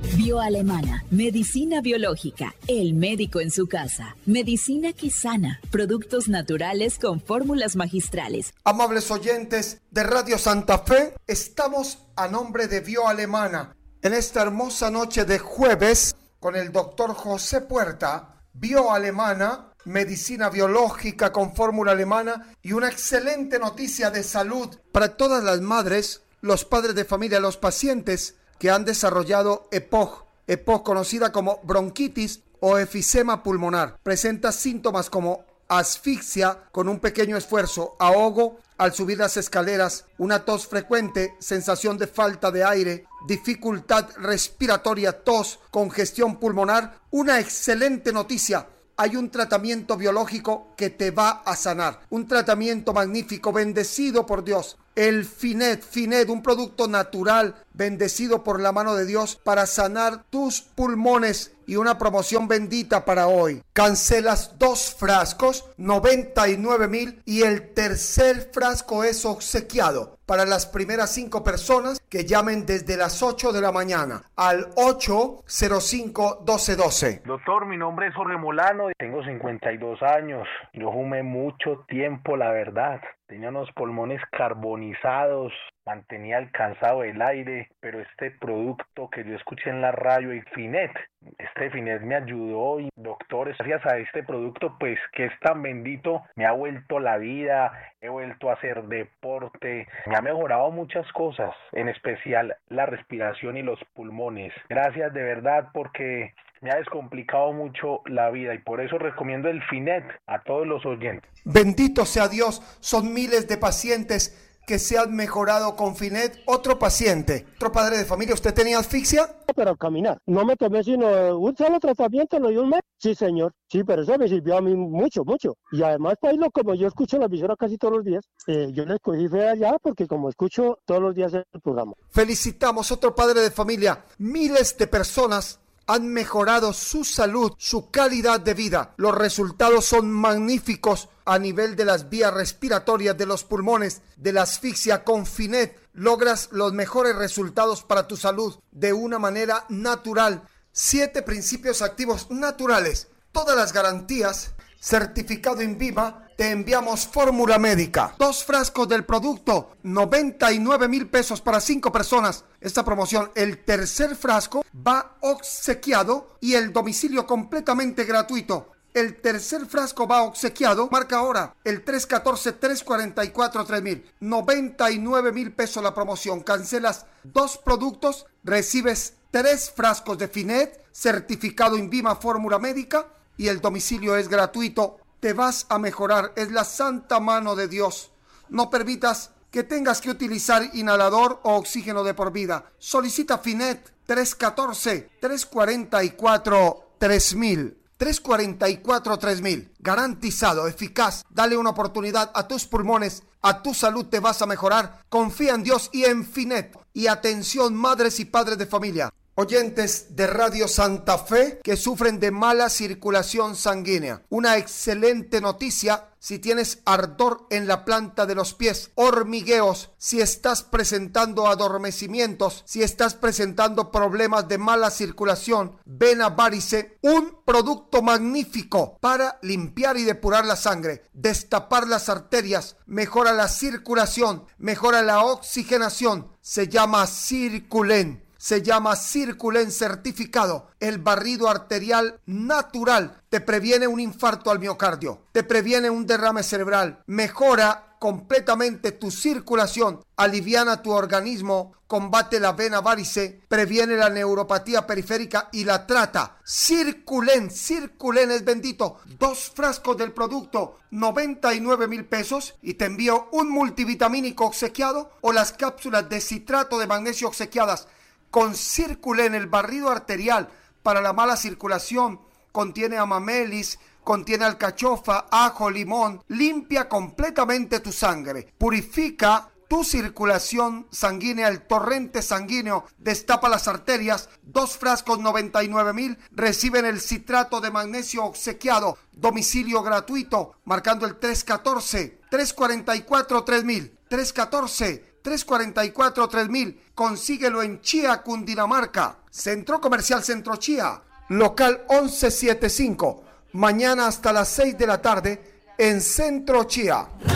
Bioalemana, medicina biológica, el médico en su casa, medicina que sana, productos naturales con fórmulas magistrales. Amables oyentes de Radio Santa Fe, estamos a nombre de Bioalemana en esta hermosa noche de jueves con el doctor José Puerta. Bioalemana, medicina biológica con fórmula alemana y una excelente noticia de salud para todas las madres, los padres de familia, los pacientes que han desarrollado EPOC conocida como bronquitis o efisema pulmonar. Presenta síntomas como asfixia con un pequeño esfuerzo, ahogo al subir las escaleras, una tos frecuente, sensación de falta de aire, dificultad respiratoria, tos, congestión pulmonar. Una excelente noticia. Hay un tratamiento biológico que te va a sanar. Un tratamiento magnífico, bendecido por Dios. El Finet, un producto natural, bendecido por la mano de Dios para sanar tus pulmones y una promoción bendita para hoy. Cancelas 2 frascos, 99,000 y el tercer frasco es obsequiado para las primeras 5 personas que llamen desde las 8 de la mañana al 805-1212. Doctor, mi nombre es Jorge Molano, tengo 52 años. Yo fumé mucho tiempo, la verdad. Tenía unos pulmones carbonizados, mantenía alcanzado el aire, pero este producto que yo escuché en la radio, el Finet, me ayudó y doctores, gracias a este producto, pues que es tan bendito, me ha vuelto la vida, he vuelto a hacer deporte, me ha mejorado muchas cosas, en especial la respiración y los pulmones. Gracias de verdad porque me ha descomplicado mucho la vida y por eso recomiendo el Finet a todos los oyentes. Bendito sea Dios, son miles de pacientes que se han mejorado con Finet. Otro paciente, otro padre de familia, ¿usted tenía asfixia? Pero caminar, no me tomé sino un solo tratamiento, lo di un mes. Sí, señor, sí, pero eso me sirvió a mí mucho. Y además, Pailo, como yo escucho la emisora casi todos los días, yo le escogí fe allá porque como escucho todos los días el programa. Felicitamos, otro padre de familia. Miles de personas han mejorado su salud, su calidad de vida. Los resultados son magníficos a nivel de las vías respiratorias, de los pulmones, de la asfixia. Con Finet logras los mejores resultados para tu salud de una manera natural. 7 principios activos naturales, todas las garantías, certificado INVIMA. Te enviamos fórmula médica. 2 frascos del producto, 99,000 pesos para 5 personas. Esta promoción, el tercer frasco va obsequiado y el domicilio completamente gratuito. El tercer frasco va obsequiado. Marca ahora el 314-344-3000. 99,000 pesos la promoción. Cancelas 2 productos, recibes 3 frascos de Finet, certificado INVIMA fórmula médica y el domicilio es gratuito. Te vas a mejorar, es la santa mano de Dios. No permitas que tengas que utilizar inhalador o oxígeno de por vida. Solicita Finet 314-344-3000. 344-3000. Garantizado, eficaz. Dale una oportunidad a tus pulmones, a tu salud, te vas a mejorar. Confía en Dios y en Finet. Y atención, madres y padres de familia. Oyentes de Radio Santa Fe que sufren de mala circulación sanguínea. Una excelente noticia si tienes ardor en la planta de los pies, hormigueos, si estás presentando adormecimientos, si estás presentando problemas de mala circulación, vena varice, un producto magnífico para limpiar y depurar la sangre, destapar las arterias, mejora la circulación, mejora la oxigenación. Se llama Circulen. Se llama Circulen certificado. El barrido arterial natural te previene un infarto al miocardio, te previene un derrame cerebral, mejora completamente tu circulación, aliviana tu organismo, combate la vena varice, previene la neuropatía periférica y la trata. Circulen es bendito. 2 frascos del producto, 99,000 pesos y te envío un multivitamínico obsequiado o las cápsulas de citrato de magnesio obsequiadas. Con Circulen, el barrido arterial para la mala circulación, contiene amamelis, contiene alcachofa, ajo, limón, limpia completamente tu sangre, purifica tu circulación sanguínea, el torrente sanguíneo, destapa las arterias. 2 frascos, 99,000, reciben el citrato de magnesio obsequiado, domicilio gratuito, marcando el 314-344-3000, 344-3000. Consíguelo en Chía, Cundinamarca. Centro Comercial Centro Chía, local 1175. Mañana hasta las 6 de la tarde en Centro Chía.